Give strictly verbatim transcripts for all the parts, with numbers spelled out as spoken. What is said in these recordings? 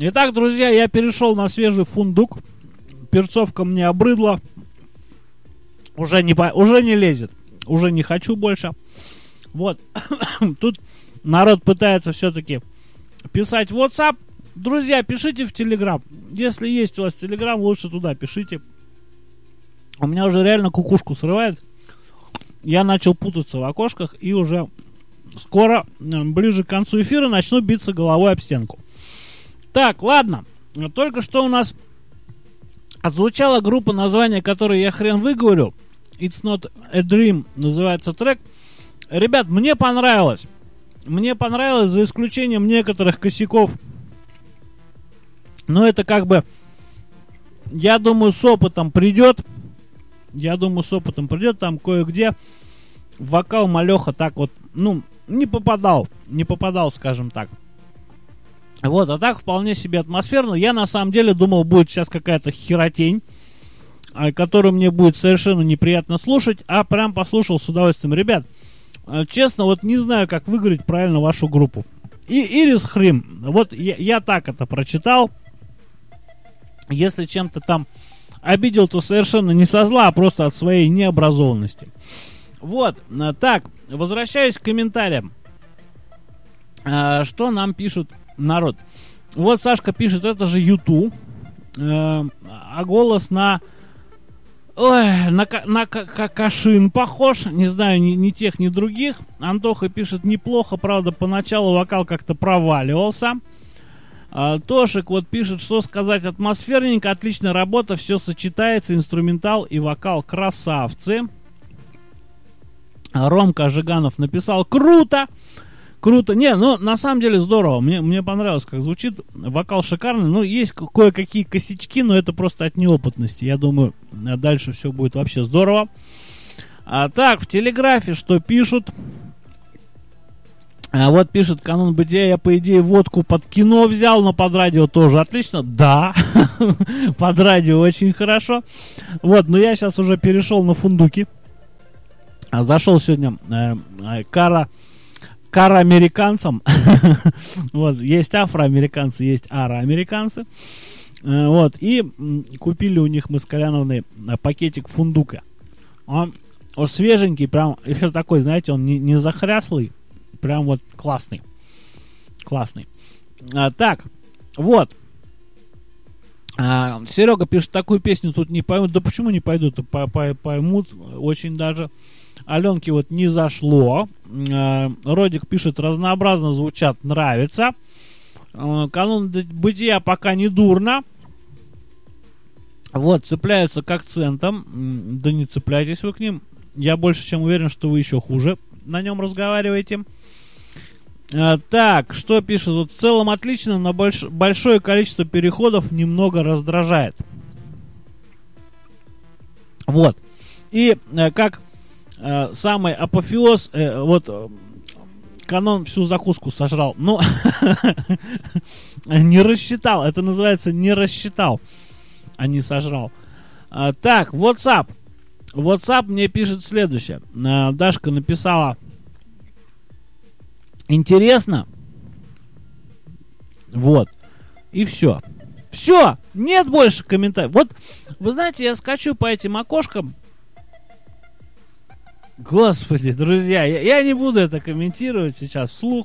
Итак, друзья, я перешел на свежий фундук. Перцовка мне обрыдла. Уже не, по... уже не лезет. Уже не хочу больше. Вот. Тут народ пытается все-таки писать в WhatsApp. Друзья, пишите в Telegram. Если есть у вас Telegram, лучше туда пишите. У меня уже реально кукушку срывает. Я начал путаться в окошках и уже скоро, ближе к концу эфира, начну биться головой об стенку. Так, ладно. Только что у нас отзвучала группа, название которой я хрен выговорю. It's Not a Dream называется трек. Ребят, мне понравилось. Мне понравилось, за исключением некоторых косяков. Но это как бы, я думаю, с опытом придет. Я думаю, с опытом придет. Там кое-где вокал малеха так вот, ну, не попадал. Не попадал, скажем так. Вот, а так вполне себе атмосферно. Я на самом деле думал, будет сейчас какая-то херотень, которую мне будет совершенно неприятно слушать. А прям послушал с удовольствием. Ребят, честно, вот не знаю, как выговорить правильно вашу группу. И Ирис Хрим. Вот я, я так это прочитал. Если чем-то там обидел, то совершенно не со зла, а просто от своей необразованности. Вот, так, возвращаюсь к комментариям. А, что нам пишут народ? Вот Сашка пишет, это же Юту. А, а голос на... Ой, на, на Кашин похож. Не знаю, ни, ни тех, ни других. Антоха пишет, неплохо, правда, поначалу вокал как-то проваливался. А, Тошик вот пишет, что сказать, атмосферненько, отличная работа, все сочетается, инструментал и вокал красавцы. А Ромка Жиганов написал, круто, круто. Не, ну на самом деле здорово, мне, мне понравилось, как звучит, вокал шикарный, ну есть кое-какие косячки, но это просто от неопытности, я думаю, дальше все будет вообще здорово. А, так, в Телеграфе что пишут? А вот пишет Канон Бытия, я по идее водку под кино взял, но под радио тоже отлично. Да, под радио очень хорошо. Вот, но я сейчас уже перешел на фундуки. Зашел сегодня э, кара, кара американцам. Вот, есть афроамериканцы, есть ароамериканцы. Э, вот, и м, купили у них мы с Коляновной пакетик фундука. Он, он свеженький, прям еще такой, знаете, он не, не захряслый. Прям вот классный. Классный. А, так, вот. А, Серега пишет, такую песню тут не поймут. Да почему не пойдут? Поймут очень даже. Аленке вот не зашло. А, Родик пишет, разнообразно звучат, нравится. А, Канон Бытия пока не дурно. Вот, цепляются к акцентам. Да не цепляйтесь вы к ним. Я больше чем уверен, что вы еще хуже на нем разговариваете. А, так, что пишут? Вот в целом отлично, но больш... большое количество переходов немного раздражает. Вот. И э, как э, самый апофеоз, э, вот э, Канон всю закуску сожрал. Ну, не рассчитал. Это называется не рассчитал, а не сожрал. А, так, WhatsApp. WhatsApp мне пишет следующее. А, Дашка написала: интересно. Вот. И все. Все. Нет больше комментариев. Вот, вы знаете, я скачу по этим окошкам. Господи, друзья, я, я не буду это комментировать сейчас вслух.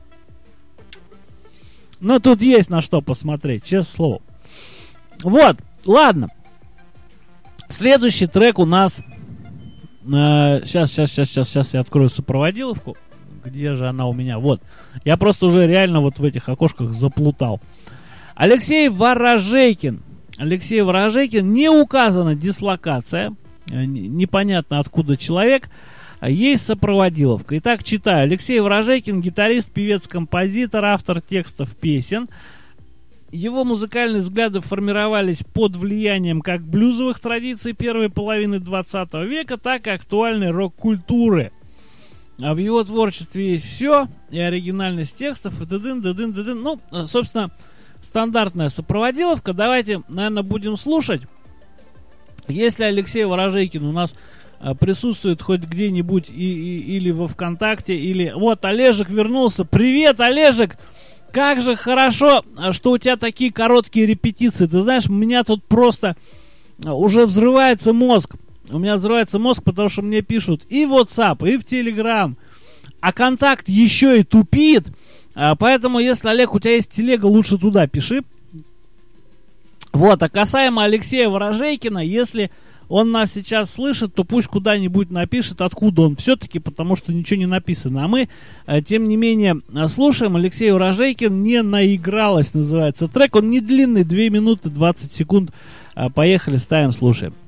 Но тут есть на что посмотреть, честное слово. Вот, ладно. Следующий трек у нас... Э, сейчас, сейчас, сейчас, сейчас, сейчас я открою сопроводиловку. Где же она у меня? Вот. Я просто уже реально вот в этих окошках заплутал. Алексей Ворожейкин. Алексей Ворожейкин. Не указана дислокация. Непонятно откуда человек. Есть сопроводиловка. Итак, читаю. Алексей Ворожейкин, гитарист, певец, композитор, автор текстов песен. Его музыкальные взгляды формировались под влиянием как блюзовых традиций первой половины двадцатого века, так и актуальной рок-культуры. А в его творчестве есть все, и оригинальность текстов, и т.д. т.д. т.д. Ну, собственно, стандартная сопроводиловка. Давайте, наверное, будем слушать. Если Алексей Ворожейкин у нас а, присутствует хоть где-нибудь и, и, или во ВКонтакте, или... Вот, Олежек вернулся. Привет, Олежек! как же хорошо, что у тебя такие короткие репетиции. Ты знаешь, у меня тут просто уже взрывается мозг. У меня взрывается мозг, потому что мне пишут и в WhatsApp, и в Telegram. А контакт еще и тупит. Поэтому, если, Олег, у тебя есть телега, лучше туда пиши. Вот, а касаемо Алексея Ворожейкина, если он нас сейчас слышит, то пусть куда-нибудь напишет, откуда он все-таки, потому что ничего не написано. А мы, тем не менее, слушаем. Алексей Ворожейкин, «Не наигралась» называется трек. Он не длинный, две минуты двадцать секунд. Поехали, ставим, слушаем.